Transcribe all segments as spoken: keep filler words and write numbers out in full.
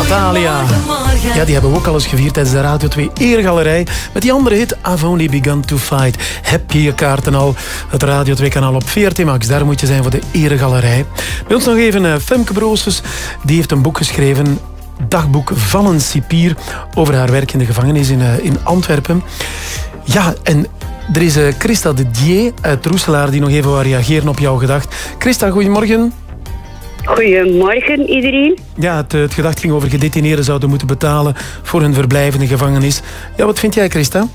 Natalia. Ja, die hebben we ook al eens gevierd tijdens de Radio twee Eergalerij. Met die andere hit, I've Only Begun to Fight. Heb je je kaarten al? Het Radio twee kanaal op V R T Max. Daar moet je zijn voor de Eergalerij. Bij ons nog even uh, Femke Broosjes. Die heeft een boek geschreven. Dagboek van een cipier. Over haar werk in de gevangenis in, uh, in Antwerpen. Ja, en er is uh, Christa de Dier uit Roeselaar die nog even wil reageren op jouw gedacht. Christa, goedemorgen. Goedemorgen iedereen. Ja, het, het gedacht ging over gedetineerden zouden moeten betalen voor hun verblijf in de gevangenis. Ja, wat vind jij, Christa?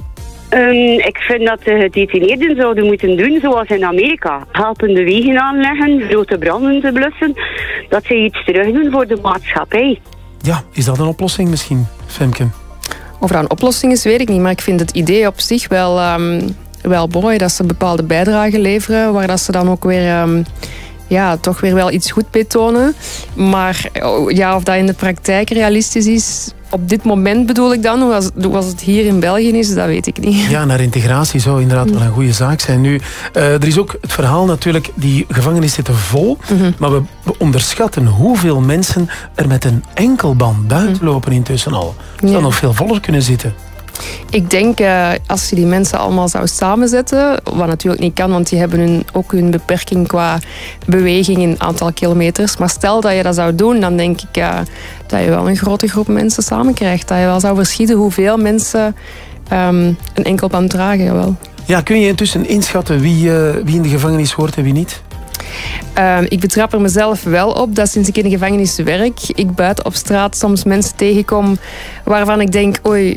Um, ik vind dat de gedetineerden zouden moeten doen zoals in Amerika. Helpende wegen aanleggen, grote branden te blussen. Dat ze iets terug doen voor de maatschappij. Ja, is dat een oplossing misschien, Femke? Of dat een oplossing is, weet ik niet. Maar ik vind het idee op zich wel, um, wel mooi dat ze bepaalde bijdragen leveren. Waar dat ze dan ook weer... Um, ja, toch weer wel iets goed betonen. Maar ja, of dat in de praktijk realistisch is... Op dit moment bedoel ik dan, hoe het hier in België is, dat weet ik niet. Ja, naar integratie zou inderdaad wel een goede zaak zijn. Nu, uh, er is ook het verhaal natuurlijk, die gevangenis zitten vol, mm-hmm. maar we, we onderschatten hoeveel mensen er met een enkelband buiten lopen intussen al. Het zou ja. nog veel voller kunnen zitten. Ik denk, uh, als je die mensen allemaal zou samenzetten, wat natuurlijk niet kan, want die hebben hun, ook hun beperking qua beweging in aantal kilometers. Maar stel dat je dat zou doen, dan denk ik uh, dat je wel een grote groep mensen samen krijgt. Dat je wel zou verschieten hoeveel mensen um, een enkelband dragen. Jawel. Ja, kun je intussen inschatten wie, uh, wie in de gevangenis hoort en wie niet? Uh, ik betrap er mezelf wel op dat sinds ik in de gevangenis werk, ik buiten op straat soms mensen tegenkom waarvan ik denk, oei,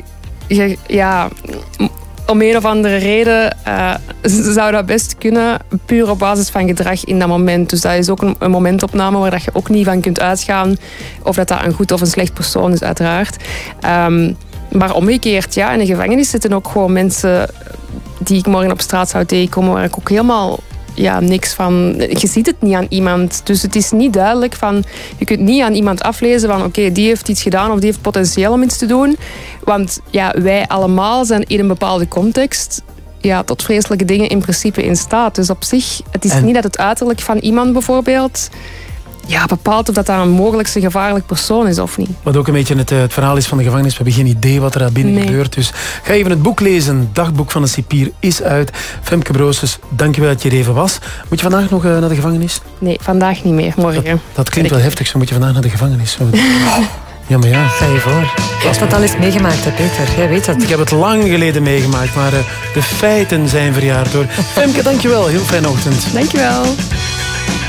ja, om een of andere reden uh, zou dat best kunnen, puur op basis van gedrag in dat moment. Dus dat is ook een, een momentopname waar dat je ook niet van kunt uitgaan of dat dat een goed of een slecht persoon is, uiteraard. Um, maar omgekeerd, ja, in de gevangenis zitten ook gewoon mensen die ik morgen op straat zou tegenkomen, waar ik ook helemaal... Ja, niks van... Je ziet het niet aan iemand. Dus het is niet duidelijk van... Je kunt niet aan iemand aflezen van... Oké, okay, die heeft iets gedaan of die heeft potentieel om iets te doen. Want ja, wij allemaal zijn in een bepaalde context... Ja, tot vreselijke dingen in principe in staat. Dus op zich, het is en... niet dat het uiterlijk van iemand bijvoorbeeld... Ja, bepaalt of dat, dat een mogelijkste gevaarlijk persoon is of niet. Wat ook een beetje het, het verhaal is van de gevangenis. We hebben geen idee wat er daar binnen nee. gebeurt. Dus ga even het boek lezen. Dagboek van een cipier is uit. Femke Broosjes, dankjewel dat je er even was. Moet je vandaag nog uh, naar de gevangenis? Nee, vandaag niet meer. Morgen. Dat, dat klinkt wel heftig. Zo moet je vandaag naar de gevangenis. Zo. Ja, maar ja. Stel je voor. Je hebt dat al eens meegemaakt, hè, Peter? Jij weet dat. Ik heb het lang geleden meegemaakt, maar uh, de feiten zijn verjaard door. Femke, dankjewel. Heel fijne ochtend. Dankjewel.